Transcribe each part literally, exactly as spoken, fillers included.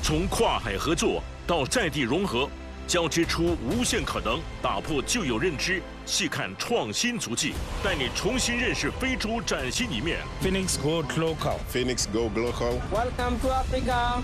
从跨海合作到在地融合，交织出无限可能，打破旧有认知，细看创新足迹，带你重新认识非洲崭新一面。 Phoenix Go Local. Phoenix Go Local. Welcome to Africa.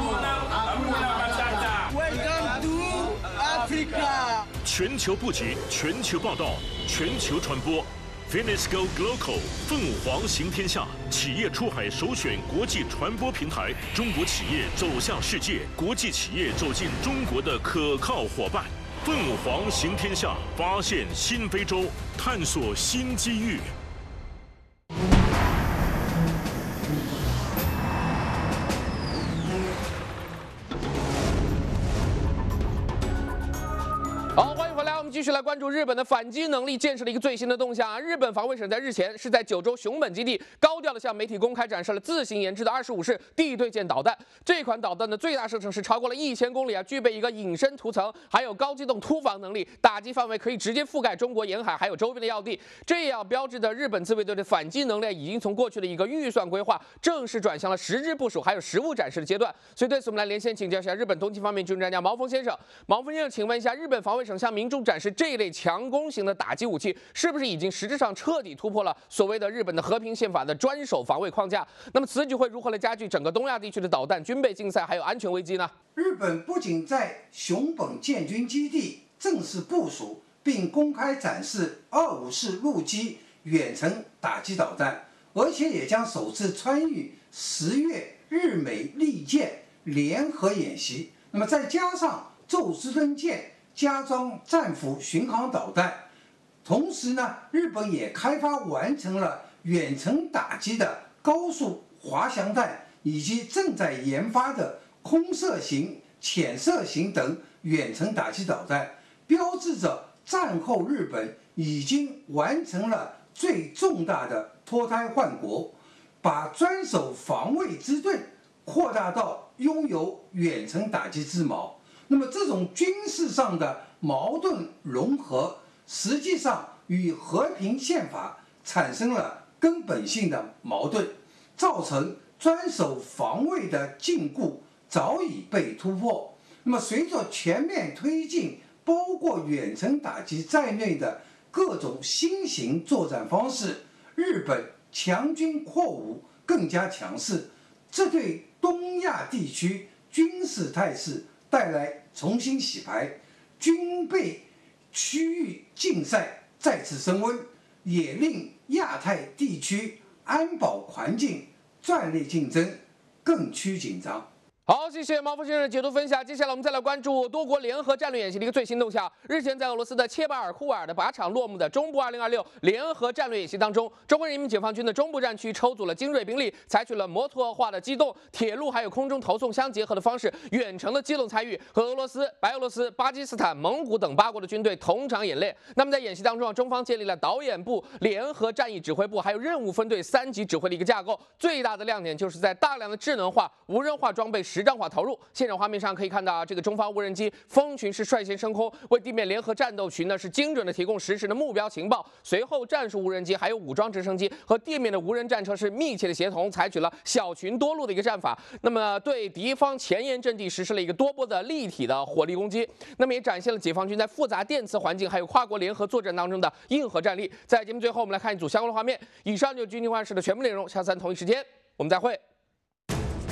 Welcome to Africa. 全球布局，全球报道，全球传播。Phoenix Go Local， 凤凰行天下，企业出海首选国际传播平台，中国企业走向世界，国际企业走进中国的可靠伙伴。凤凰行天下，发现新非洲，探索新机遇。 好，欢迎回来，我们继续来关注日本的反击能力建设的一个最新的动向啊！日本防卫省在日前是在九州熊本基地高调的向媒体公开展示了自行研制的二十五式地对舰导弹。这款导弹的最大射程是超过了一千公里啊，具备一个隐身涂层，还有高机动突防能力，打击范围可以直接覆盖中国沿海还有周边的要地。这样标志着日本自卫队的反击能力已经从过去的一个预算规划，正式转向了实质部署还有实物展示的阶段。所以对此我们来连线请教一下日本东京方面军事专家毛峰先生。毛峰先生，请问一下，日本防卫省向民众展示这一类强攻型的打击武器，是不是已经实质上彻底突破了所谓的日本的和平宪法的专守防卫框架？那么此举会如何来加剧整个东亚地区的导弹军备竞赛还有安全危机呢？ 日本不仅在熊本建军基地正式部署并公开展示二五式陆基远程打击导弹，而且也将首次参与十月日美利舰联合演习。那么再加上宙斯盾舰加装战斧巡航导弹，同时呢，日本也开发完成了远程打击的高速滑翔弹，以及正在研发的空射型、潜射型等远程打击导弹，标志着战后日本已经完成了最重大的脱胎换骨，把专守防卫之盾扩大到拥有远程打击之矛。那么这种军事上的矛盾融合，实际上与和平宪法产生了根本性的矛盾，造成专守防卫的禁锢早已被突破。那么随着全面推进包括远程打击在内的各种新型作战方式，日本强军扩武更加强势，这对东亚地区军事态势带来重新洗牌，军备区域竞赛再次升温，也令亚太地区安保环境战略竞争更趋紧张。 好，谢谢毛峰先生的解读分享。接下来我们再来关注多国联合战略演习的一个最新动向。日前，在俄罗斯的切巴尔库尔的靶场落幕的中部二零二六联合战略演习当中，中国人民解放军的中部战区抽组了精锐兵力，采取了摩托化的机动、铁路还有空中投送相结合的方式，远程的机动参与，和俄罗斯、白俄罗斯、巴基斯坦、蒙古等八国的军队同场演练。那么在演习当中，中方建立了导演部、联合战役指挥部还有任务分队三级指挥的一个架构。最大的亮点就是在大量的智能化、无人化装备实战化投入。现场画面上可以看到，这个中方无人机蜂群是率先升空，为地面联合战斗群呢是精准的提供实时的目标情报。随后，战术无人机还有武装直升机和地面的无人战车是密切的协同，采取了小群多路的一个战法。那么对敌方前沿阵地实施了一个多波的立体的火力攻击。那么也展现了解放军在复杂电磁环境还有跨国联合作战当中的硬核战力。在节目最后，我们来看一组相关的画面。以上就是军情万事的全部内容，下次同一时间我们再会。